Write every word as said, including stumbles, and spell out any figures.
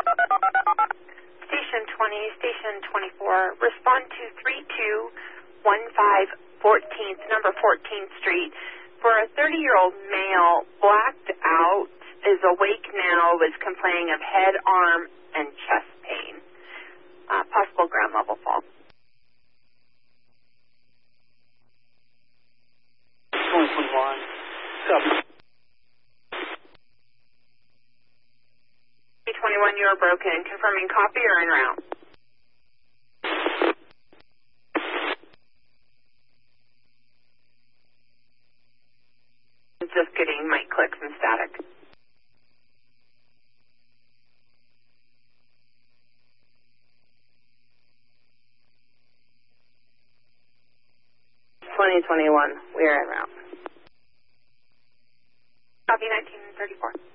Station twenty, Station twenty-four, respond to three two one five fourteenth, number fourteenth Street. For a thirty-year-old male, blacked out, is awake now, is complaining of head, arm, and chest pain. Uh, possible ground level fall. twenty twenty-one, copy. twenty-one, you are broken. Confirming copy or en route? Just getting mic clicks and static. twenty twenty-one, we are en route. Copy nineteen thirty-four.